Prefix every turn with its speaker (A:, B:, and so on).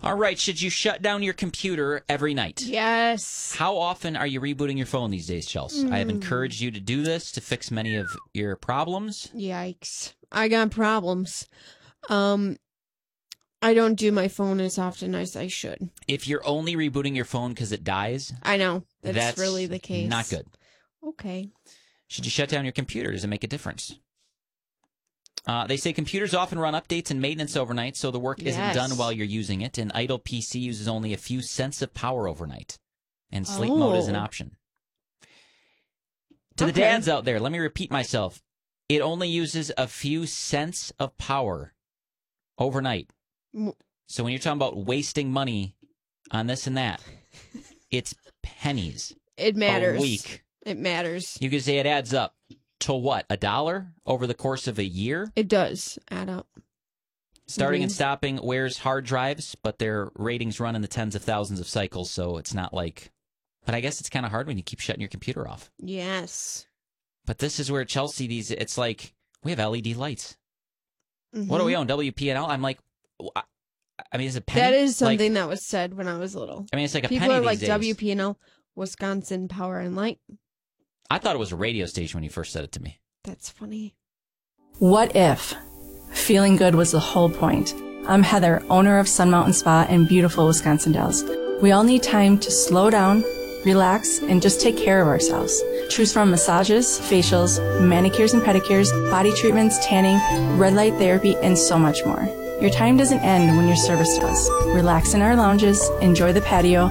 A: All right. Should you shut down your computer every night?
B: Yes.
A: How often are you rebooting your phone these days, Chelsea? I have encouraged you to do this to fix many of your problems.
B: Yikes. I got problems. I don't do my phone as often as I should.
A: If you're only rebooting your phone because it dies,
B: I know. That's really the case.
A: Not good.
B: Okay.
A: Should you shut down your computer? Does it make a difference? They say computers often run updates and maintenance overnight, so the work isn't done while you're using it. An idle PC uses only a few cents of power overnight, and sleep mode is an option. To the dads out there, let me repeat myself. It only uses a few cents of power overnight. So when you're talking about wasting money on this and that, it's pennies.
B: It matters.
A: A week.
B: It matters.
A: You could say it adds up to what? $1 over the course of a year?
B: It does add up.
A: Starting and stopping wears hard drives, but their ratings run in the tens of thousands of cycles, so it's not like... But I guess it's kind of hard when you keep shutting your computer off.
B: Yes.
A: But this is where Chelsea, it's like, we have LED lights. What do we own? WPNL? I'm like, I mean, is it penny?
B: That is something that was said when I was little.
A: I mean, it's like
B: People
A: a penny
B: are like
A: these days.
B: WPNL, Wisconsin Power and Light.
A: I thought it was a radio station when you first said it to me.
B: That's funny.
C: What if feeling good was the whole point? I'm Heather, owner of Sun Mountain Spa in beautiful Wisconsin Dells. We all need time to slow down, relax, and just take care of ourselves. Choose from massages, facials, manicures and pedicures, body treatments, tanning, red light therapy, and so much more. Your time doesn't end when your service does. Relax in our lounges, enjoy the patio,